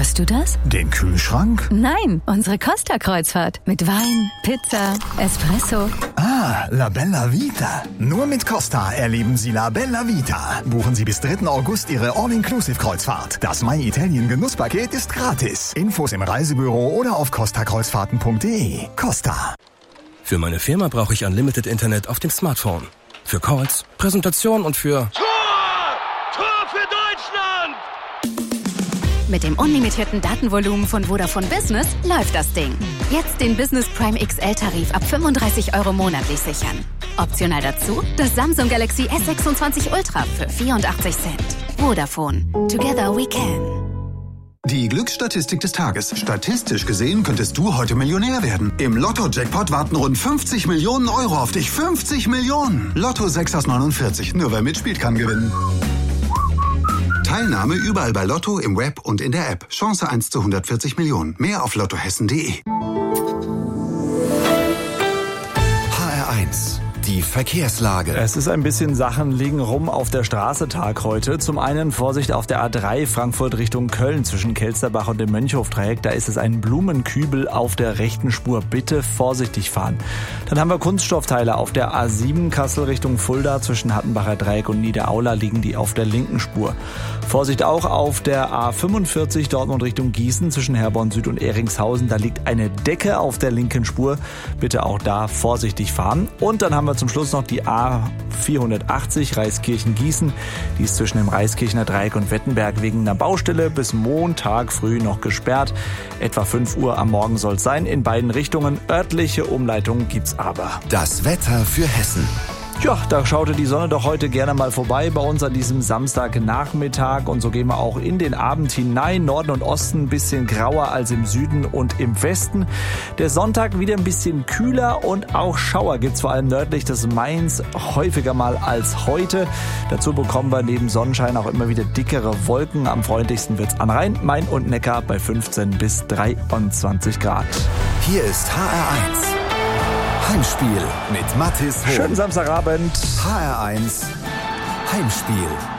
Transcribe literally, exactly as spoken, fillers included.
Hörst du das? Den Kühlschrank? Nein, unsere Costa-Kreuzfahrt. Mit Wein, Pizza, Espresso. Ah, La Bella Vita. Nur mit Costa erleben Sie La Bella Vita. Buchen Sie bis dritten August Ihre All-Inclusive-Kreuzfahrt. Das My Italien Genusspaket ist gratis. Infos im Reisebüro oder auf costa kreuzfahrten punkt de. Costa. Für meine Firma brauche ich Unlimited Internet auf dem Smartphone. Für Calls, Präsentation und für... Tor! Tor für Deutschland! Mit dem unlimitierten Datenvolumen von Vodafone Business läuft das Ding. Jetzt den Business Prime X L-Tarif ab fünfunddreißig Euro monatlich sichern. Optional dazu das Samsung Galaxy S sechsundzwanzig Ultra für vierundachtzig Cent. Vodafone. Together we can. Die Glücksstatistik des Tages. Statistisch gesehen könntest du heute Millionär werden. Im Lotto-Jackpot warten rund fünfzig Millionen Euro auf dich. fünfzig Millionen! Lotto sechs aus neunundvierzig. Nur wer mitspielt, kann gewinnen. Teilnahme überall bei Lotto, im Web und in der App. Chance eins zu hundertvierzig Millionen. Mehr auf lottohessen punkt de. H R eins. Die Verkehrslage. Es ist ein bisschen Sachen liegen rum auf der Straße Tag heute. Zum einen Vorsicht auf der A drei Frankfurt Richtung Köln zwischen Kelsterbach und dem Mönchhofdreieck. Da ist es ein Blumenkübel auf der rechten Spur. Bitte vorsichtig fahren. Dann haben wir Kunststoffteile auf der A sieben Kassel Richtung Fulda zwischen Hattenbacher Dreieck und Niederaula liegen die auf der linken Spur. Vorsicht auch auf der A fünfundvierzig Dortmund Richtung Gießen zwischen Herborn Süd und Ehringshausen. Da liegt eine Decke auf der linken Spur. Bitte auch da vorsichtig fahren. Und dann haben wir zum Schluss noch die A vierhundertachtzig Reiskirchen-Gießen. Die ist zwischen dem Reiskirchener Dreieck und Wettenberg wegen einer Baustelle bis Montag früh noch gesperrt. Etwa fünf Uhr am Morgen soll es sein. In beiden Richtungen. Örtliche Umleitungen gibt's aber. Das Wetter für Hessen. Ja, da schaute die Sonne doch heute gerne mal vorbei bei uns an diesem Samstagnachmittag. Und so gehen wir auch in den Abend hinein. Norden und Osten ein bisschen grauer als im Süden und im Westen. Der Sonntag wieder ein bisschen kühler und auch Schauer gibt's vor allem nördlich des Mains häufiger mal als heute. Dazu bekommen wir neben Sonnenschein auch immer wieder dickere Wolken. Am freundlichsten wird's an Rhein, Main und Neckar bei fünfzehn bis dreiundzwanzig Grad. Hier ist H R eins. Heimspiel mit Mathis Hoch. Schönen Samstagabend. H R eins Heimspiel.